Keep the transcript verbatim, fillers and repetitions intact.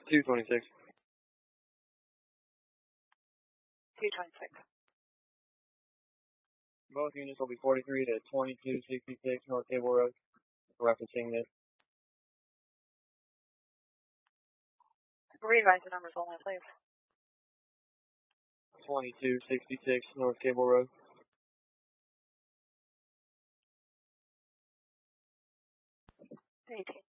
two twenty-six. two twenty-six. Both units will be forty-three to twenty-two sixty-six North Cable Road, referencing this. Revise the numbers only, please. twenty-two sixty-six North Cable Road. eighteen